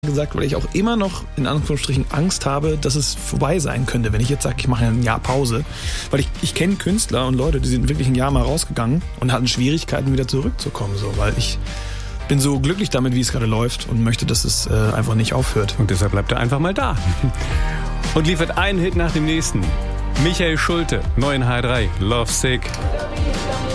gesagt, weil ich auch immer noch in Anführungsstrichen Angst habe, dass es vorbei sein könnte, wenn ich jetzt sage, ich mache ein Jahr Pause. Weil ich kenne Künstler und Leute, die sind wirklich ein Jahr mal rausgegangen und hatten Schwierigkeiten, wieder zurückzukommen. So, weil ich bin so glücklich damit, wie es gerade läuft und möchte, dass es einfach nicht aufhört. Und deshalb bleibt er einfach mal da. Und liefert einen Hit nach dem nächsten. Michael Schulte, neu in H3, Love Sick.